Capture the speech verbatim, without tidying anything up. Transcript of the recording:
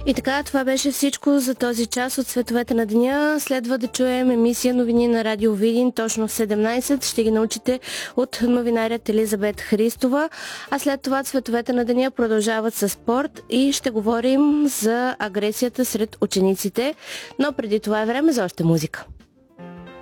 И така, това беше всичко за този час от Световете на деня. Следва да чуем емисия новини на Радио Видин точно в седемнайсет. Ще ги научите от новинарят Елизабет Христова. А след това Световете на деня продължават със спорт и ще говорим за агресията сред учениците. Но преди това е време за още музика.